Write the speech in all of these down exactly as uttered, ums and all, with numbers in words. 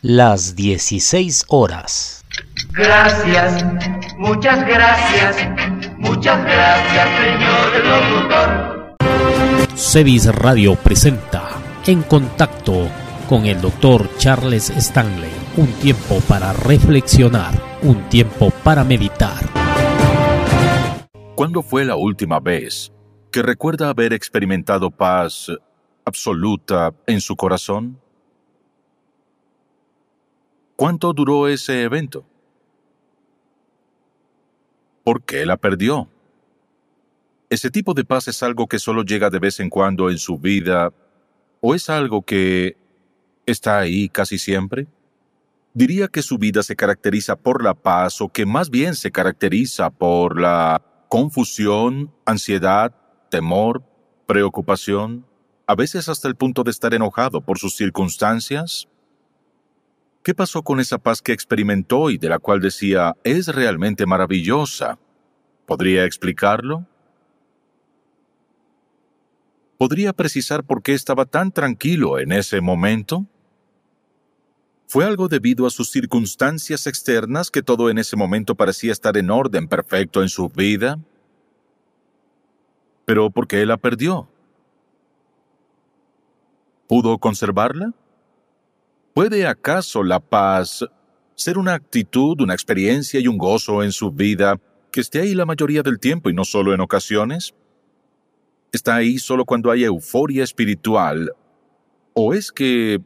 las dieciséis horas. Gracias, muchas gracias, muchas gracias, señor locutor. Cevis Radio presenta En Contacto con el doctor Charles Stanley. Un tiempo para reflexionar, un tiempo para meditar. ¿Cuándo fue la última vez que recuerda haber experimentado paz absoluta en su corazón? ¿Cuánto duró ese evento? ¿Por qué la perdió? ¿Ese tipo de paz es algo que solo llega de vez en cuando en su vida o es algo que está ahí casi siempre? Diría que su vida se caracteriza por la paz o que más bien se caracteriza por la confusión, ansiedad, temor, preocupación, a veces hasta el punto de estar enojado por sus circunstancias. ¿Qué pasó con esa paz que experimentó y de la cual decía, es realmente maravillosa? ¿Podría explicarlo? ¿Podría precisar por qué estaba tan tranquilo en ese momento? ¿Fue algo debido a sus circunstancias externas que todo en ese momento parecía estar en orden perfecto en su vida? ¿Pero por qué la perdió? ¿Pudo conservarla? ¿Puede acaso la paz ser una actitud, una experiencia y un gozo en su vida que esté ahí la mayoría del tiempo y no solo en ocasiones? ¿Está ahí solo cuando hay euforia espiritual? ¿O es que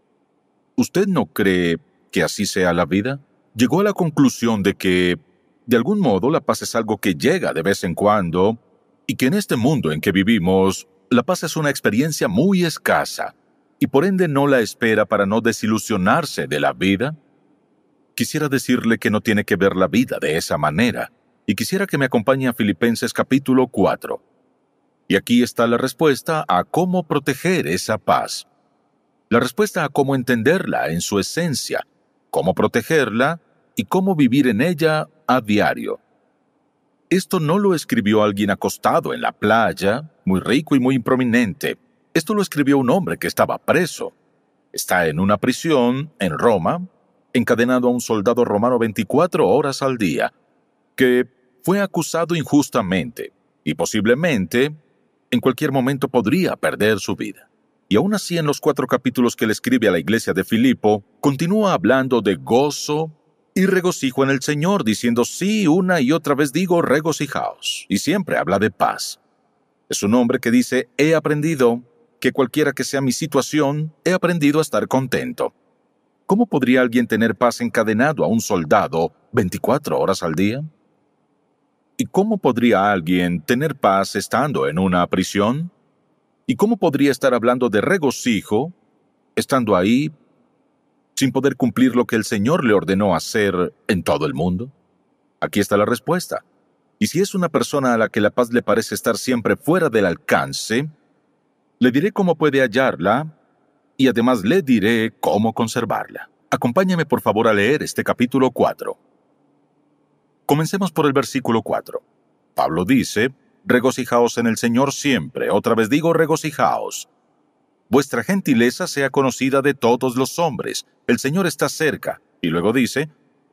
usted no cree que así sea la vida? ¿Llegó a la conclusión de que, de algún modo, la paz es algo que llega de vez en cuando y que en este mundo en que vivimos, la paz es una experiencia muy escasa y por ende no la espera para no desilusionarse de la vida? Quisiera decirle que no tiene que ver la vida de esa manera y quisiera que me acompañe a Filipenses capítulo cuatro. Y aquí está la respuesta a cómo proteger esa paz. La respuesta a cómo entenderla en su esencia, cómo protegerla y cómo vivir en ella a diario. Esto no lo escribió alguien acostado en la playa, muy rico y muy prominente. Esto lo escribió un hombre que estaba preso. Está en una prisión en Roma, encadenado a un soldado romano veinticuatro horas al día, que fue acusado injustamente y posiblemente en cualquier momento podría perder su vida. Y aún así, en los cuatro capítulos que le escribe a la iglesia de Filipo, continúa hablando de gozo y regocijo en el Señor, diciendo, sí, una y otra vez digo, regocijaos. Y siempre habla de paz. Es un hombre que dice, he aprendido que cualquiera que sea mi situación, he aprendido a estar contento. ¿Cómo podría alguien tener paz encadenado a un soldado veinticuatro horas al día? ¿Y cómo podría alguien tener paz estando en una prisión? ¿Y cómo podría estar hablando de regocijo, estando ahí, sin poder cumplir lo que el Señor le ordenó hacer en todo el mundo? Aquí está la respuesta. Y si es una persona a la que la paz le parece estar siempre fuera del alcance, le diré cómo puede hallarla y además le diré cómo conservarla. Acompáñame por favor a leer este capítulo cuatro. Comencemos por el versículo cuatro. Pablo dice, regocijaos en el Señor siempre. Otra vez digo, regocijaos. Vuestra gentileza sea conocida de todos los hombres. El Señor está cerca. Y luego dice,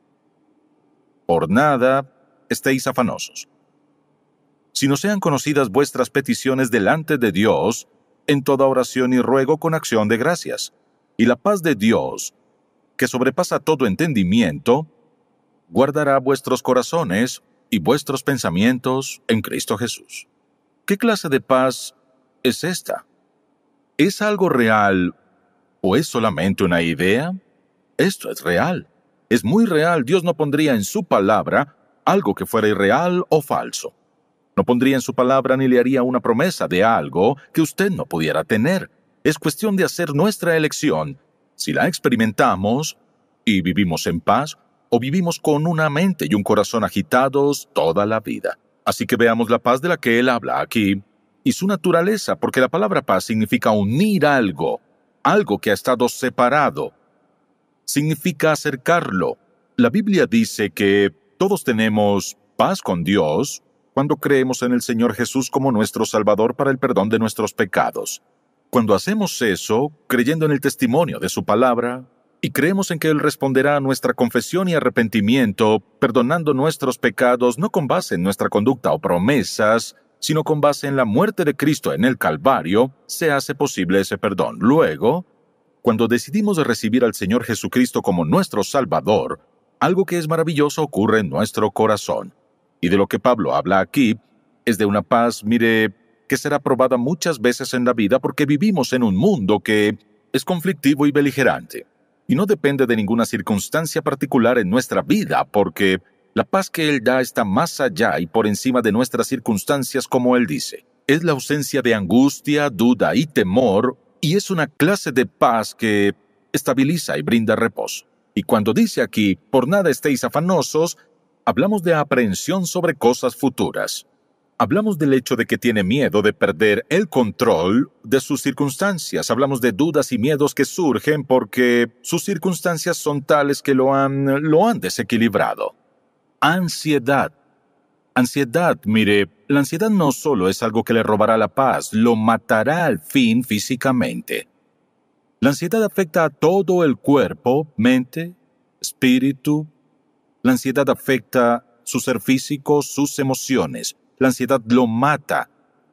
por nada estéis afanosos, sino sean conocidas vuestras peticiones delante de Dios, en toda oración y ruego con acción de gracias. Y la paz de Dios, que sobrepasa todo entendimiento, guardará vuestros corazones y vuestros pensamientos en Cristo Jesús. ¿Qué clase de paz es esta? ¿Es algo real o es solamente una idea? Esto es real. Es muy real. Dios no pondría en su palabra algo que fuera irreal o falso. No pondría en su palabra ni le haría una promesa de algo que usted no pudiera tener. Es cuestión de hacer nuestra elección. Si la experimentamos y vivimos en paz, o vivimos con una mente y un corazón agitados toda la vida. Así que veamos la paz de la que él habla aquí y su naturaleza, porque la palabra paz significa unir algo, algo que ha estado separado. Significa acercarlo. La Biblia dice que todos tenemos paz con Dios cuando creemos en el Señor Jesús como nuestro Salvador para el perdón de nuestros pecados. Cuando hacemos eso, creyendo en el testimonio de su palabra, y creemos en que Él responderá a nuestra confesión y arrepentimiento, perdonando nuestros pecados no con base en nuestra conducta o promesas, sino con base en la muerte de Cristo en el Calvario, se hace posible ese perdón. Luego, cuando decidimos recibir al Señor Jesucristo como nuestro Salvador, algo que es maravilloso ocurre en nuestro corazón. Y de lo que Pablo habla aquí es de una paz, mire, que será probada muchas veces en la vida porque vivimos en un mundo que es conflictivo y beligerante. Y no depende de ninguna circunstancia particular en nuestra vida, porque la paz que Él da está más allá y por encima de nuestras circunstancias, como Él dice. Es la ausencia de angustia, duda y temor, y es una clase de paz que estabiliza y brinda reposo. Y cuando dice aquí, por nada estéis afanosos, hablamos de aprehensión sobre cosas futuras. Hablamos del hecho de que tiene miedo de perder el control de sus circunstancias. Hablamos de dudas y miedos que surgen porque sus circunstancias son tales que lo han, lo han desequilibrado. Ansiedad. Ansiedad, mire, la ansiedad no solo es algo que le robará la paz, lo matará al fin físicamente. La ansiedad afecta a todo el cuerpo, mente, espíritu. La ansiedad afecta su ser físico, sus emociones. La ansiedad lo mata.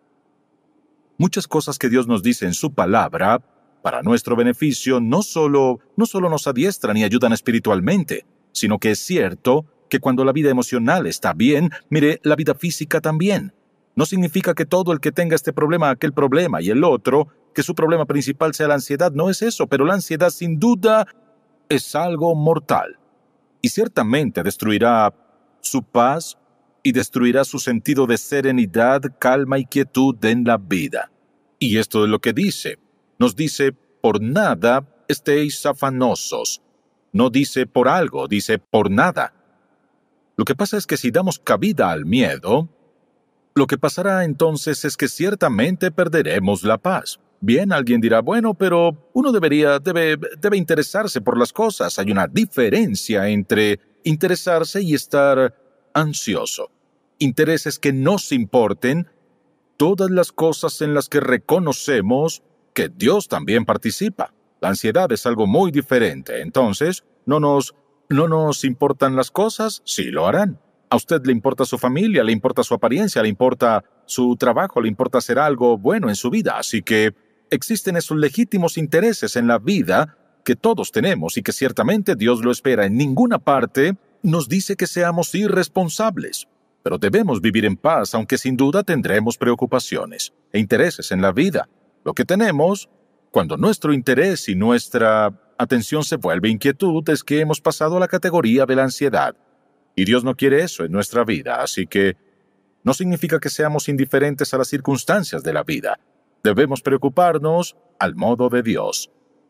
Muchas cosas que Dios nos dice en su palabra, para nuestro beneficio, no solo, no solo nos adiestran y ayudan espiritualmente, sino que es cierto que cuando la vida emocional está bien, mire, la vida física también. No significa que todo el que tenga este problema, aquel problema, y el otro, que su problema principal sea la ansiedad, no es eso, pero la ansiedad sin duda es algo mortal. Y ciertamente destruirá su paz y destruirá su sentido de serenidad, calma y quietud en la vida. Y esto es lo que dice. Nos dice, por nada estéis afanosos. No dice por algo, dice por nada. Lo que pasa es que si damos cabida al miedo, lo que pasará entonces es que ciertamente perderemos la paz. Bien, alguien dirá, bueno, pero uno debería, debe, debe interesarse por las cosas. Hay una diferencia entre interesarse y estar ansioso. Intereses que nos importen todas las cosas en las que reconocemos que Dios también participa. La ansiedad es algo muy diferente. Entonces, no nos, no nos importan las cosas, sí lo harán. A usted le importa su familia, le importa su apariencia, le importa su trabajo, le importa hacer algo bueno en su vida. Así que existen esos legítimos intereses en la vida que todos tenemos y que ciertamente Dios lo espera. En ninguna parte nos dice que seamos irresponsables. Pero debemos vivir en paz, aunque sin duda tendremos preocupaciones e intereses en la vida. Lo que tenemos, cuando nuestro interés y nuestra atención se vuelve inquietud, es que hemos pasado a la categoría de la ansiedad. Y Dios no quiere eso en nuestra vida, así que no significa que seamos indiferentes a las circunstancias de la vida. Debemos preocuparnos al modo de Dios,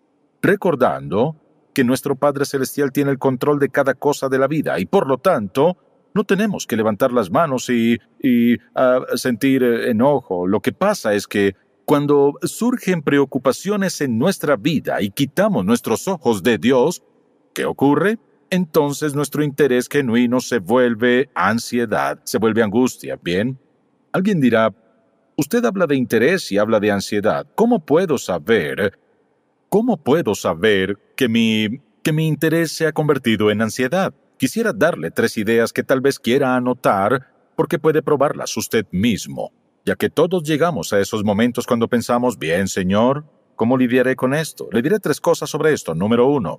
recordando que nuestro Padre Celestial tiene el control de cada cosa de la vida y por lo tanto no tenemos que levantar las manos y, y uh, sentir enojo. Lo que pasa es que cuando surgen preocupaciones en nuestra vida y quitamos nuestros ojos de Dios, ¿qué ocurre? Entonces nuestro interés genuino se vuelve ansiedad, se vuelve angustia, ¿bien? Alguien dirá, usted habla de interés y habla de ansiedad. ¿Cómo puedo saber, cómo puedo saber que mi, que mi interés se ha convertido en ansiedad? Quisiera darle tres ideas que tal vez quiera anotar porque puede probarlas usted mismo, ya que todos llegamos a esos momentos cuando pensamos, bien, Señor, ¿cómo lidiaré con esto? Le diré tres cosas sobre esto. Número uno.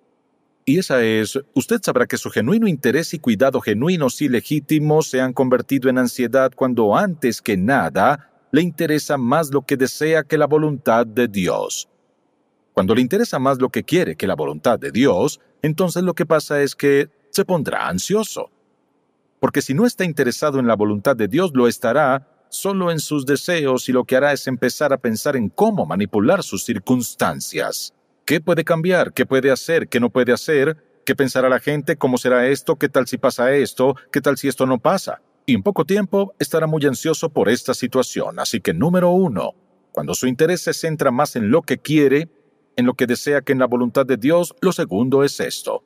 Y esa es, usted sabrá que su genuino interés y cuidado genuinos y legítimos se han convertido en ansiedad cuando antes que nada le interesa más lo que desea que la voluntad de Dios. Cuando le interesa más lo que quiere que la voluntad de Dios, entonces lo que pasa es que se pondrá ansioso. Porque si no está interesado en la voluntad de Dios, lo estará solo en sus deseos y lo que hará es empezar a pensar en cómo manipular sus circunstancias. ¿Qué puede cambiar? ¿Qué puede hacer? ¿Qué no puede hacer? ¿Qué pensará la gente? ¿Cómo será esto? ¿Qué tal si pasa esto? ¿Qué tal si esto no pasa? Y en poco tiempo estará muy ansioso por esta situación. Así que número uno, cuando su interés se centra más en lo que quiere, en lo que desea que en la voluntad de Dios, lo segundo es esto.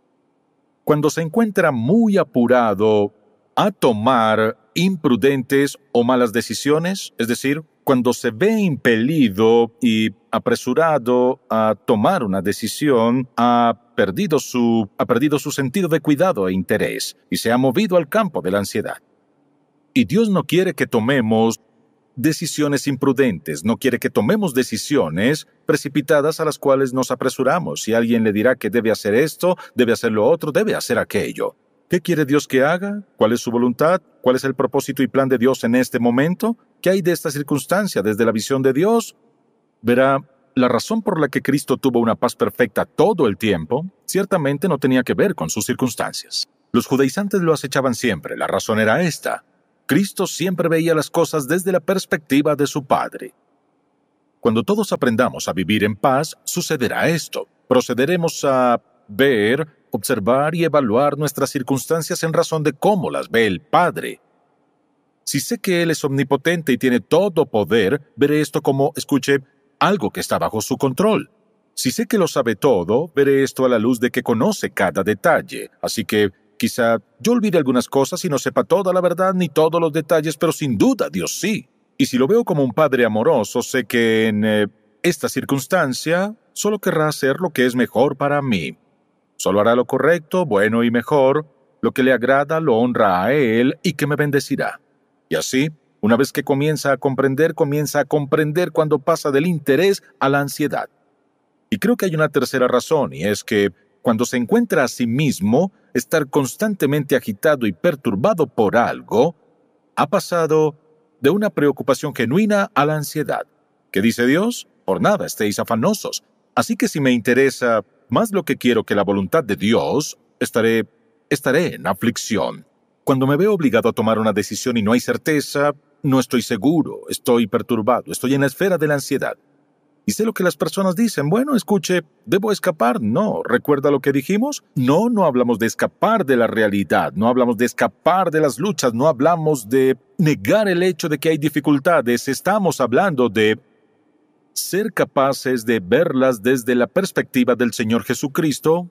Cuando se encuentra muy apurado a tomar imprudentes o malas decisiones, es decir, cuando se ve impelido y apresurado a tomar una decisión, ha perdido su, ha perdido su sentido de cuidado e interés y se ha movido al campo de la ansiedad. Y Dios no quiere que tomemos decisiones imprudentes, no quiere que tomemos decisiones precipitadas a las cuales nos apresuramos. Si alguien le dirá que debe hacer esto, debe hacer lo otro, debe hacer aquello. ¿Qué quiere Dios que haga? ¿Cuál es su voluntad? ¿Cuál es el propósito y plan de Dios en este momento? ¿Qué hay de esta circunstancia desde la visión de Dios? Verá, la razón por la que Cristo tuvo una paz perfecta todo el tiempo, ciertamente no tenía que ver con sus circunstancias. Los judaizantes lo acechaban siempre. La razón era esta. Cristo siempre veía las cosas desde la perspectiva de su Padre. Cuando todos aprendamos a vivir en paz, sucederá esto. Procederemos a ver, observar y evaluar nuestras circunstancias en razón de cómo las ve el Padre. Si sé que Él es omnipotente y tiene todo poder, veré esto como, escuche, algo que está bajo su control. Si sé que lo sabe todo, veré esto a la luz de que conoce cada detalle. Así que quizá yo olvide algunas cosas y no sepa toda la verdad ni todos los detalles, pero sin duda Dios sí. Y si lo veo como un Padre amoroso, sé que en eh, esta circunstancia solo querrá hacer lo que es mejor para mí. Solo hará lo correcto, bueno y mejor, lo que le agrada, lo honra a Él y que me bendecirá. Y así, una vez que comienza a comprender, comienza a comprender cuando pasa del interés a la ansiedad. Y creo que hay una tercera razón, y es que cuando se encuentra a sí mismo, estar constantemente agitado y perturbado por algo, ha pasado de una preocupación genuina a la ansiedad. ¿Qué dice Dios? Por nada estéis afanosos. Así que si me interesa más lo que quiero que la voluntad de Dios, estaré, estaré en aflicción. Cuando me veo obligado a tomar una decisión y no hay certeza, no estoy seguro, estoy perturbado, estoy en la esfera de la ansiedad. Y sé lo que las personas dicen. Bueno, escuche, ¿debo escapar? No. ¿Recuerda lo que dijimos? No, no hablamos de escapar de la realidad, no hablamos de escapar de las luchas, no hablamos de negar el hecho de que hay dificultades. Estamos hablando de ser capaces de verlas desde la perspectiva del Señor Jesucristo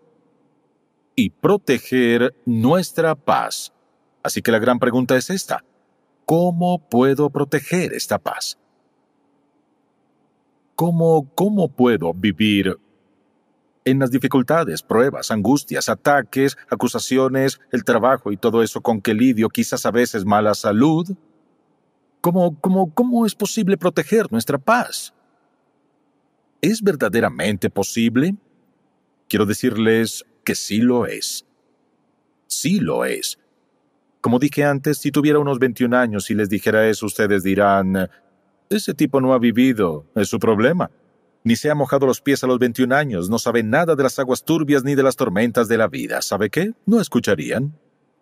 y proteger nuestra paz. Así que la gran pregunta es esta: ¿cómo puedo proteger esta paz? ¿Cómo, cómo puedo vivir en las dificultades, pruebas, angustias, ataques, acusaciones, el trabajo y todo eso con que lidio, quizás a veces mala salud? ¿Cómo, cómo, cómo es posible proteger nuestra paz? ¿Es verdaderamente posible? Quiero decirles que sí lo es. Sí lo es. Como dije antes, si tuviera unos veintiún años y les dijera eso, ustedes dirán: ese tipo no ha vivido, es su problema. Ni se ha mojado los pies a los veintiún años, no sabe nada de las aguas turbias ni de las tormentas de la vida. ¿Sabe qué? No escucharían.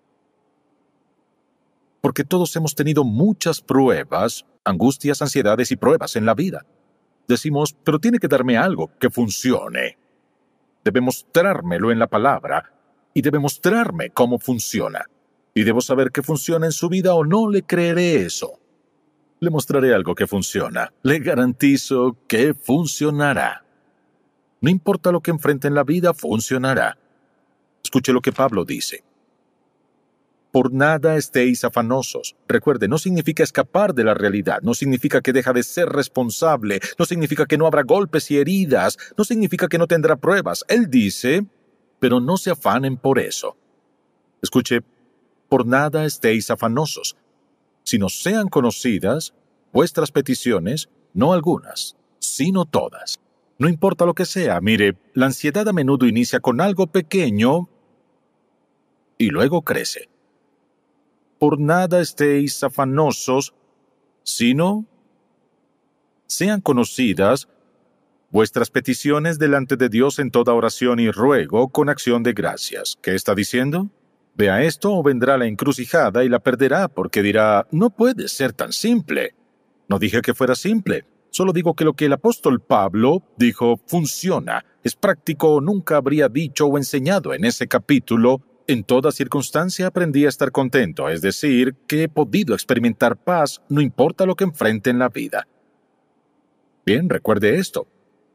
Porque todos hemos tenido muchas pruebas, angustias, ansiedades y pruebas en la vida. Decimos, pero tiene que darme algo que funcione. Debe mostrármelo en la palabra y debe mostrarme cómo funciona. Y debo saber que funciona en su vida o no le creeré eso. Le mostraré algo que funciona. Le garantizo que funcionará. No importa lo que enfrente en la vida, funcionará. Escuche lo que Pablo dice. Por nada estéis afanosos. Recuerde, no significa escapar de la realidad, no significa que deja de ser responsable, no significa que no habrá golpes y heridas, no significa que no tendrá pruebas. Él dice, pero no se afanen por eso. Escuche, por nada estéis afanosos, sino sean conocidas vuestras peticiones, no algunas, sino todas. No importa lo que sea, mire, la ansiedad a menudo inicia con algo pequeño y luego crece. Por nada estéis afanosos, sino sean conocidas vuestras peticiones delante de Dios en toda oración y ruego con acción de gracias. ¿Qué está diciendo? Vea esto o vendrá la encrucijada y la perderá porque dirá, no puede ser tan simple. No dije que fuera simple, solo digo que lo que el apóstol Pablo dijo funciona, es práctico, nunca habría dicho o enseñado en ese capítulo. En toda circunstancia aprendí a estar contento, es decir, que he podido experimentar paz, no importa lo que enfrente en la vida. Bien, recuerde esto.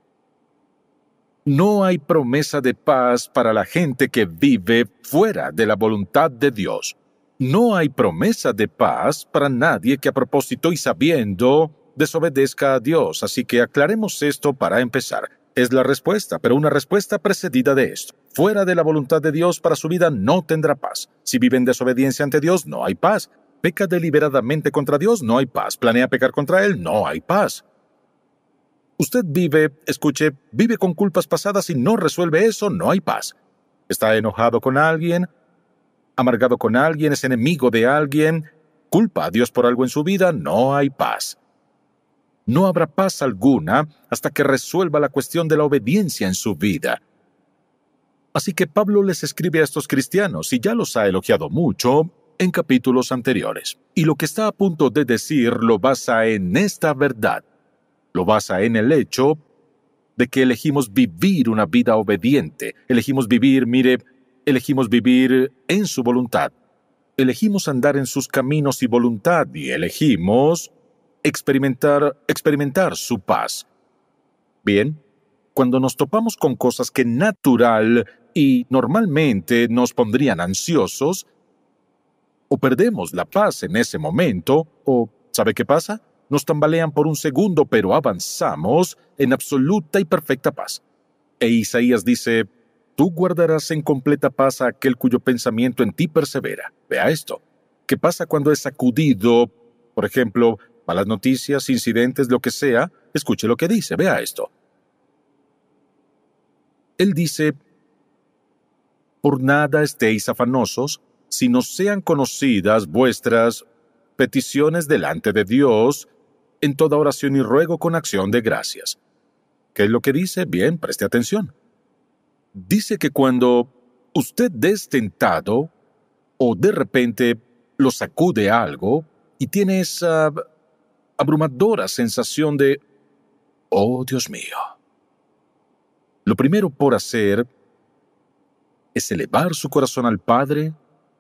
No hay promesa de paz para la gente que vive fuera de la voluntad de Dios. No hay promesa de paz para nadie que a propósito y sabiendo desobedezca a Dios. Así que aclaremos esto para empezar. Es la respuesta, pero una respuesta precedida de esto. Fuera de la voluntad de Dios para su vida no tendrá paz. Si vive en desobediencia ante Dios, no hay paz. Peca deliberadamente contra Dios, no hay paz. Planea pecar contra Él, no hay paz. Usted vive, escuche, vive con culpas pasadas y no resuelve eso, no hay paz. Está enojado con alguien, amargado con alguien, es enemigo de alguien, culpa a Dios por algo en su vida, no hay paz. No habrá paz alguna hasta que resuelva la cuestión de la obediencia en su vida. Así que Pablo les escribe a estos cristianos, y ya los ha elogiado mucho en capítulos anteriores. Y lo que está a punto de decir lo basa en esta verdad. Lo basa en el hecho de que elegimos vivir una vida obediente. Elegimos vivir, mire, elegimos vivir en su voluntad. Elegimos andar en sus caminos y voluntad, y elegimos experimentar, experimentar su paz. Bien, cuando nos topamos con cosas que natural y normalmente nos pondrían ansiosos, o perdemos la paz en ese momento, o ¿sabe qué pasa? Nos tambalean por un segundo, pero avanzamos en absoluta y perfecta paz. E Isaías dice, tú guardarás en completa paz a aquel cuyo pensamiento en ti persevera. Vea esto. ¿Qué pasa cuando es sacudido, por ejemplo, malas noticias, incidentes, lo que sea? Escuche lo que dice, vea esto. Él dice, por nada estéis afanosos, sino sean conocidas vuestras peticiones delante de Dios, en toda oración y ruego con acción de gracias. ¿Qué es lo que dice? Bien, preste atención. Dice que cuando usted es tentado, o de repente lo sacude algo, y tiene esa abrumadora sensación de, oh Dios mío. Lo primero por hacer es elevar su corazón al Padre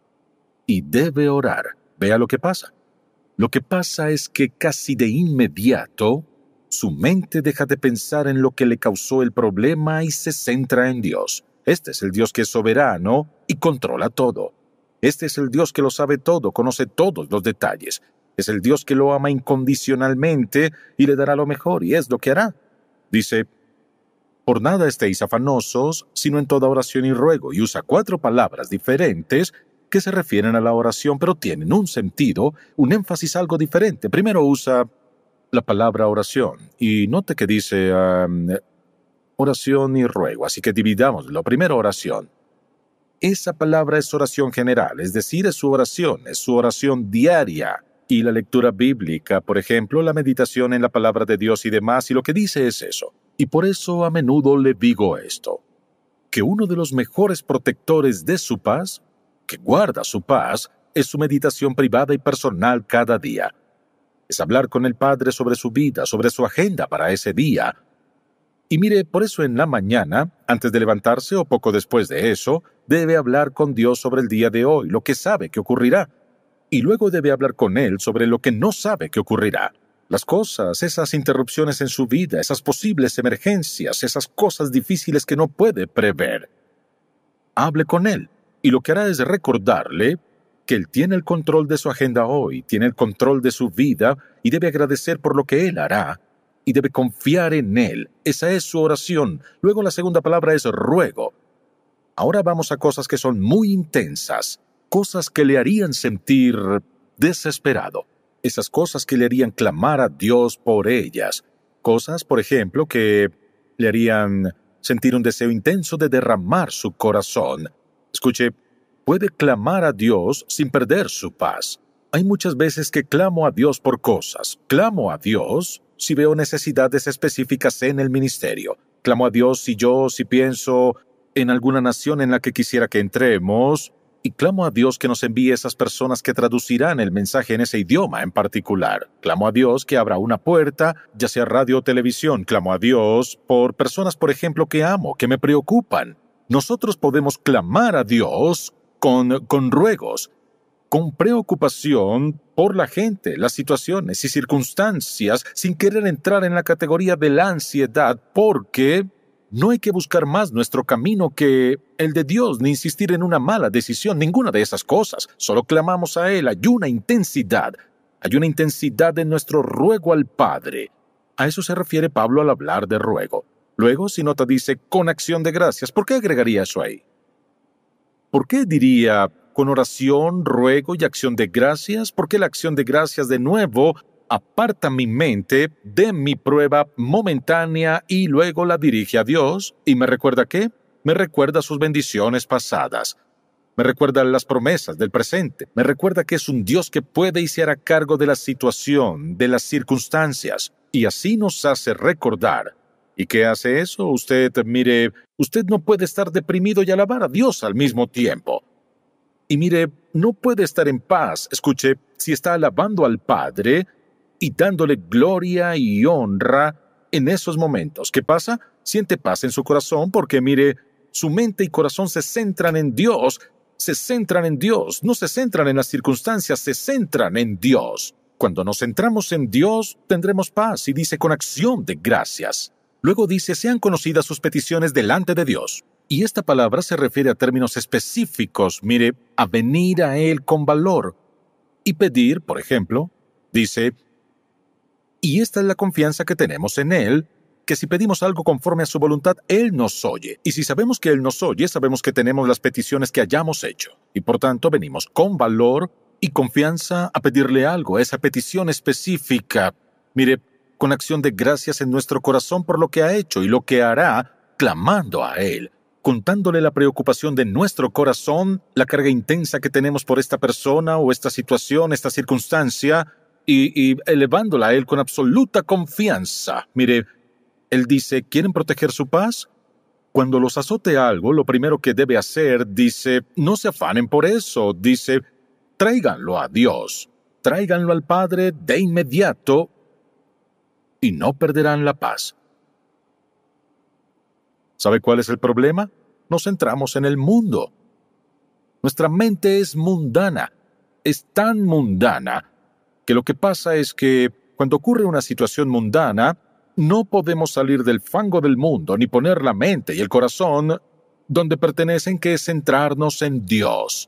y debe orar. Vea lo que pasa. Lo que pasa es que casi de inmediato su mente deja de pensar en lo que le causó el problema y se centra en Dios. Este es el Dios que es soberano y controla todo. Este es el Dios que lo sabe todo, conoce todos los detalles. Es el Dios que lo ama incondicionalmente y le dará lo mejor, y es lo que hará. Dice, por nada estéis afanosos, sino en toda oración y ruego, y usa cuatro palabras diferentes que se refieren a la oración, pero tienen un sentido, un énfasis algo diferente. Primero usa la palabra oración, y note que dice um, oración y ruego, así que dividámoslo. Primero oración. Esa palabra es oración general, es decir, es su oración, es su oración diaria. Y la lectura bíblica, por ejemplo, la meditación en la palabra de Dios y demás, y lo que dice es eso. Y por eso a menudo le digo esto, que uno de los mejores protectores de su paz, que guarda su paz, es su meditación privada y personal cada día. Es hablar con el Padre sobre su vida, sobre su agenda para ese día. Y mire, por eso en la mañana, antes de levantarse o poco después de eso, debe hablar con Dios sobre el día de hoy, lo que sabe que ocurrirá. Y luego debe hablar con Él sobre lo que no sabe que ocurrirá. Las cosas, esas interrupciones en su vida, esas posibles emergencias, esas cosas difíciles que no puede prever. Hable con Él, y lo que hará es recordarle que Él tiene el control de su agenda hoy, tiene el control de su vida, y debe agradecer por lo que Él hará, y debe confiar en Él. Esa es su oración. Luego la segunda palabra es ruego. Ahora vamos a cosas que son muy intensas, cosas que le harían sentir desesperado. Esas cosas que le harían clamar a Dios por ellas. Cosas, por ejemplo, que le harían sentir un deseo intenso de derramar su corazón. Escuche, puede clamar a Dios sin perder su paz. Hay muchas veces que clamo a Dios por cosas. Clamo a Dios si veo necesidades específicas en el ministerio. Clamo a Dios si yo, si pienso en alguna nación en la que quisiera que entremos. Y clamo a Dios que nos envíe esas personas que traducirán el mensaje en ese idioma en particular. Clamo a Dios que abra una puerta, ya sea radio o televisión. Clamo a Dios por personas, por ejemplo, que amo, que me preocupan. Nosotros podemos clamar a Dios con, con ruegos, con preocupación por la gente, las situaciones y circunstancias, sin querer entrar en la categoría de la ansiedad, porque no hay que buscar más nuestro camino que el de Dios, ni insistir en una mala decisión, ninguna de esas cosas. Solo clamamos a Él, hay una intensidad, Hay una intensidad en nuestro ruego al Padre. A eso se refiere Pablo al hablar de ruego. Luego, si nota, dice con acción de gracias. ¿Por qué agregaría eso ahí? ¿Por qué diría con oración, ruego y acción de gracias? Porque la acción de gracias, de nuevo, aparta mi mente de mi prueba momentánea y luego la dirige a Dios. ¿Y me recuerda qué? Me recuerda sus bendiciones pasadas. Me recuerda las promesas del presente. Me recuerda que es un Dios que puede y se hará cargo de la situación, de las circunstancias. Y así nos hace recordar. ¿Y qué hace eso? Usted, mire, usted no puede estar deprimido y alabar a Dios al mismo tiempo. Y mire, no puede estar en paz, escuche, si está alabando al Padre y dándole gloria y honra en esos momentos. ¿Qué pasa? Siente paz en su corazón porque, mire, su mente y corazón se centran en Dios, se centran en Dios, no se centran en las circunstancias, se centran en Dios. Cuando nos centramos en Dios, tendremos paz, y dice con acción de gracias. Luego dice, sean conocidas sus peticiones delante de Dios. Y esta palabra se refiere a términos específicos, mire, a venir a Él con valor. Y pedir, por ejemplo, dice, y esta es la confianza que tenemos en Él, que si pedimos algo conforme a su voluntad, Él nos oye. Y si sabemos que Él nos oye, sabemos que tenemos las peticiones que hayamos hecho. Y por tanto, venimos con valor y confianza a pedirle algo, esa petición específica. Mire, con acción de gracias en nuestro corazón por lo que ha hecho y lo que hará, clamando a Él, contándole la preocupación de nuestro corazón, la carga intensa que tenemos por esta persona o esta situación, esta circunstancia, y, y elevándola a Él con absoluta confianza. Mire, Él dice, ¿quieren proteger su paz? Cuando los azote algo, lo primero que debe hacer, dice, no se afanen por eso, dice, tráiganlo a Dios, tráiganlo al Padre de inmediato, y no perderán la paz. ¿Sabe cuál es el problema? Nos centramos en el mundo. Nuestra mente es mundana, es tan mundana, que lo que pasa es que cuando ocurre una situación mundana, no podemos salir del fango del mundo ni poner la mente y el corazón donde pertenecen, que es centrarnos en Dios.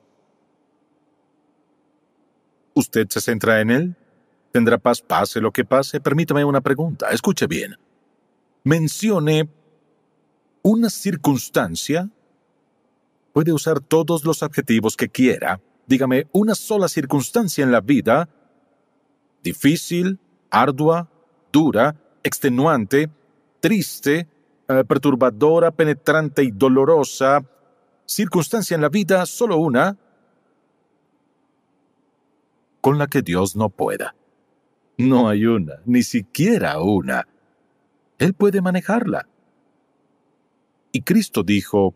¿Usted se centra en Él? ¿Tendrá paz pase lo que pase? Permítame una pregunta. Escuche bien. Mencione una circunstancia. Puede usar todos los adjetivos que quiera. Dígame una sola circunstancia en la vida. Difícil, ardua, dura, extenuante, triste, eh, perturbadora, penetrante y dolorosa. Circunstancia en la vida, solo una, con la que Dios no pueda. No hay una, ni siquiera una. Él puede manejarla. Y Cristo dijo,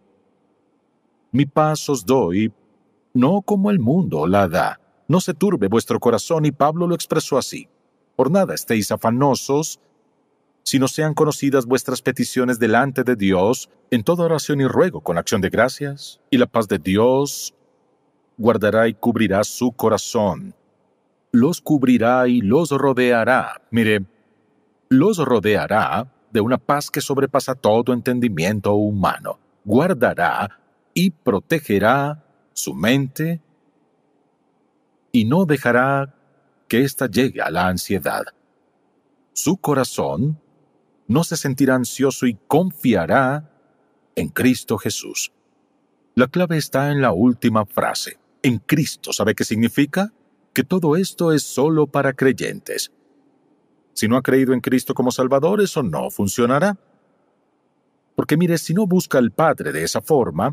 mi paz os doy, no como el mundo la da. No se turbe vuestro corazón, y Pablo lo expresó así. Por nada estéis afanosos, sino sean conocidas vuestras peticiones delante de Dios, en toda oración y ruego con acción de gracias, y la paz de Dios guardará y cubrirá su corazón. Los cubrirá y los rodeará. Mire, los rodeará de una paz que sobrepasa todo entendimiento humano. Guardará y protegerá su mente y no dejará que ésta llegue a la ansiedad. Su corazón no se sentirá ansioso y confiará en Cristo Jesús. La clave está en la última frase. En Cristo. ¿Sabe qué significa? Que todo esto es solo para creyentes. Si no ha creído en Cristo como Salvador, eso no funcionará. Porque mire, si no busca al Padre de esa forma,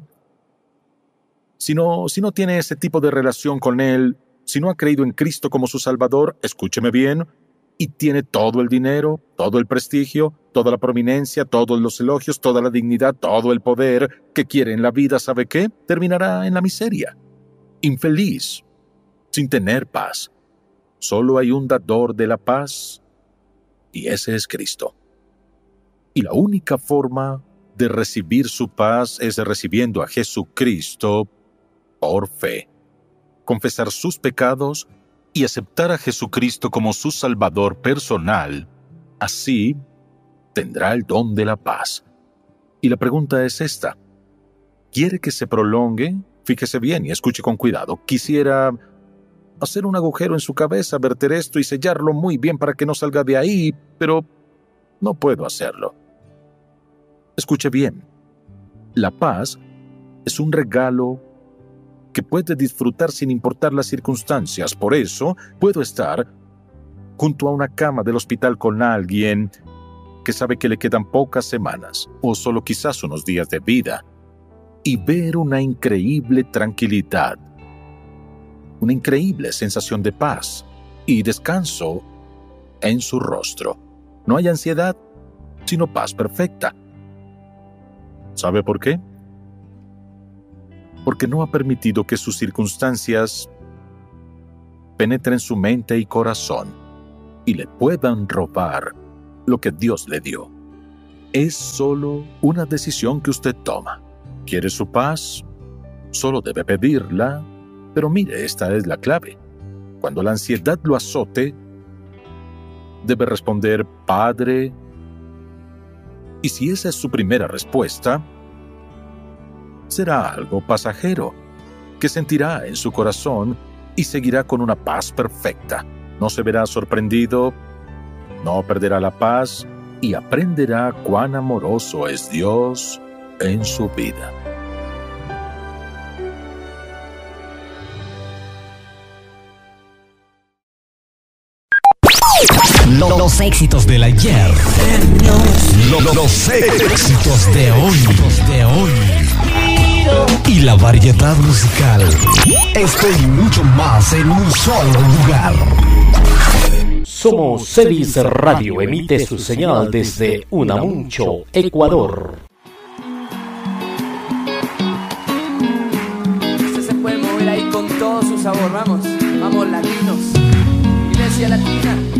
si no, si no tiene ese tipo de relación con Él, si no ha creído en Cristo como su Salvador, escúcheme bien, y tiene todo el dinero, todo el prestigio, toda la prominencia, todos los elogios, toda la dignidad, todo el poder que quiere en la vida, ¿sabe qué? Terminará en la miseria, infeliz, sin tener paz. Solo hay un dador de la paz, y ese es Cristo. Y la única forma de recibir su paz es recibiendo a Jesucristo por fe. Confesar sus pecados y aceptar a Jesucristo como su Salvador personal. Así tendrá el don de la paz. Y la pregunta es esta. ¿Quiere que se prolongue? Fíjese bien y escuche con cuidado. Quisiera hacer un agujero en su cabeza, verter esto y sellarlo muy bien para que no salga de ahí, pero no puedo hacerlo. Escuche bien. La paz es un regalo que puede disfrutar sin importar las circunstancias. Por eso puedo estar junto a una cama del hospital con alguien que sabe que le quedan pocas semanas o solo quizás unos días de vida y ver una increíble tranquilidad, una increíble sensación de paz y descanso en su rostro. No hay ansiedad, sino paz perfecta. ¿Sabe por qué? Porque no ha permitido que sus circunstancias penetren su mente y corazón y le puedan robar lo que Dios le dio. Es solo una decisión que usted toma. ¿Quiere su paz? Solo debe pedirla, pero mire, esta es la clave. Cuando la ansiedad lo azote, debe responder, Padre. Y si esa es su primera respuesta, será algo pasajero, que sentirá en su corazón y seguirá con una paz perfecta. No se verá sorprendido, no perderá la paz y aprenderá cuán amoroso es Dios en su vida. Los, los éxitos del ayer. Los, los, los éxitos de hoy. De hoy. Y la variedad musical. Esto y mucho más en un solo lugar. Somos Celis Radio, emite su señal desde Unamuncho, Ecuador. Usted se puede mover ahí con todo su sabor, vamos, vamos latinos, Iglesia Latina.